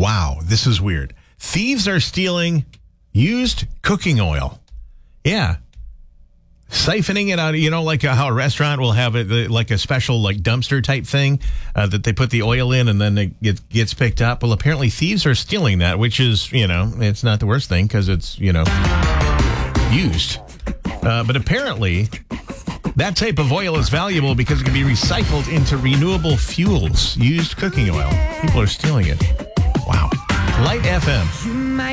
Wow, this is weird. Thieves are stealing used cooking oil. Yeah. Siphoning it out, like how a restaurant will have it like a special dumpster type thing that they put the oil in and then it gets picked up. Well, apparently thieves are stealing that, which is, it's not the worst thing because it's, used. But apparently that type of oil is valuable because it can be recycled into renewable fuels, used cooking oil. People are stealing it. Wow. Light FM.